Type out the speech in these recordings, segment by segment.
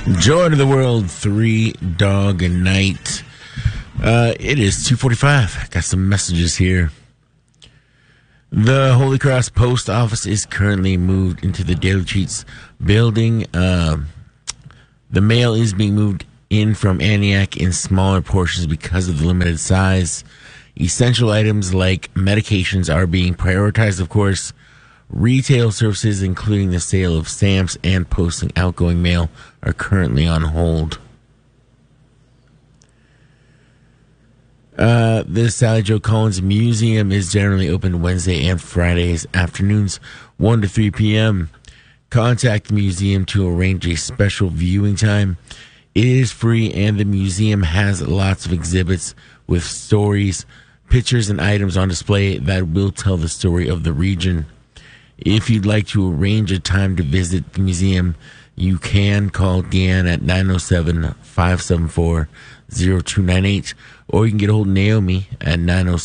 Joy to the world, 3 Dog Night. It is 2:45. Got some messages here. The Holy Cross Post Office is currently moved into the Daily Treats building. The mail is being moved in from Antioch in smaller portions because of the limited size. Essential items like medications are being prioritized, of course. Retail services, including the sale of stamps and posting outgoing mail, are currently on hold. The Sally Jo Collins Museum is generally open Wednesday and Fridays afternoons, 1 to 3 p.m. Contact the museum to arrange a special viewing time. It is free, and the museum has lots of exhibits with stories, pictures, and items on display that will tell the story of the region. If you'd like to arrange a time to visit the museum, you can call Deanne at 907-574-0298, or you can get a hold of Naomi at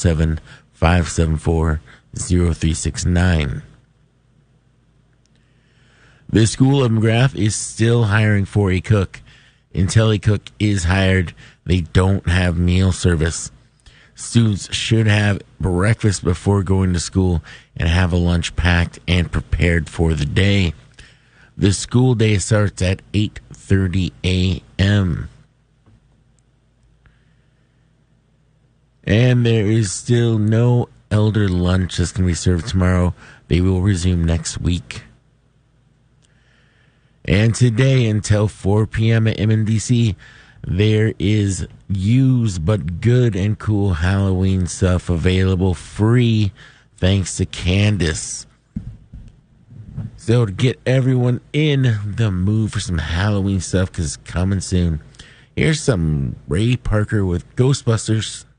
907-574-0369. The School of McGrath is still hiring for a cook. Until a cook is hired, they don't have meal service. Students should have breakfast before going to school and have a lunch packed and prepared for the day. The school day starts at 8:30 a.m. And there is still no elder lunch that's going to be served tomorrow. They will resume next week. And today until 4 p.m. at MNDC, there is used but good and cool Halloween stuff available free thanks to Candace. So to get everyone in the mood for some Halloween stuff, because it's coming soon, here's some Ray Parker with Ghostbusters.